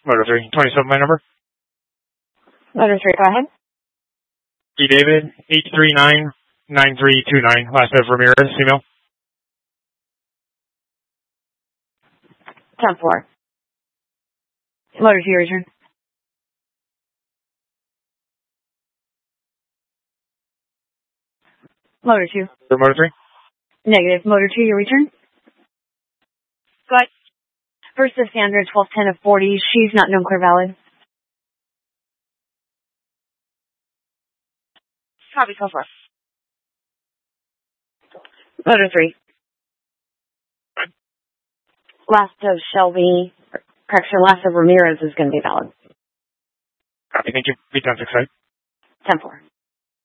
Motor 3, 27 my number. Motor 3, go ahead. D. David, 839-9329, last name Ramirez, female. 10-4. Motor 2, return. Motor 2. Motor 3? Negative. Motor 2, your return. Go ahead. First of Sandra, 1210 of 40. She's not known clear valid. Copy, 12-4. Motor 3. Last of Shelby, correction, last of Ramirez is going to be valid. Copy, thank you. Be done, 6-8. 10-4.